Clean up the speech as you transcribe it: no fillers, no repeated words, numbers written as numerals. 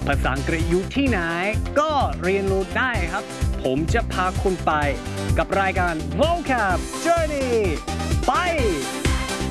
ภาษาอังกฤษอยู่ที่ไหนก็เรียนรู้ได้ครับ ผมจะพาคุณไปกับรายการ Vocab Journey ไป